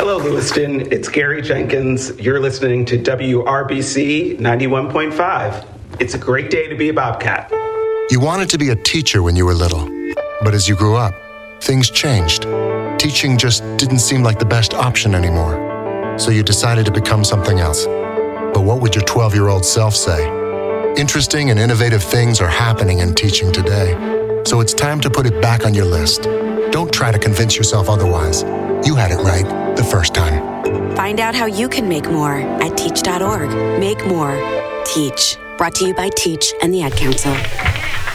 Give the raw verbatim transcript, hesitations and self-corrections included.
Hello, Lewiston. It's Gary Jenkins. You're listening to W R B C ninety-one point five. It's a great day to be a Bobcat. You wanted to be a teacher when you were little, but as you grew up, things changed. Teaching just didn't seem like the best option anymore, so you decided to become something else. But what would your twelve-year-old self say? Interesting and innovative things are happening in teaching today, so it's time to put it back on your list. Don't try to convince yourself otherwise. You had it right the first time. Find out how you can make more at teach dot org. Make more. Teach. Brought to you by Teach and the Ad Council.